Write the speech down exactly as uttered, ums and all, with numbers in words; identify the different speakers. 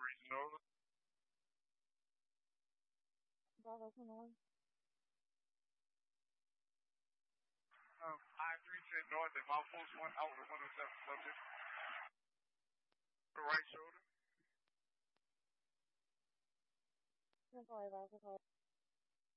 Speaker 1: reaching over.
Speaker 2: Bravo, come on.
Speaker 1: Um, I three ten north at Mount Post one out with one oh seven subject. The right shoulder.
Speaker 2: Ten five, Alpha five.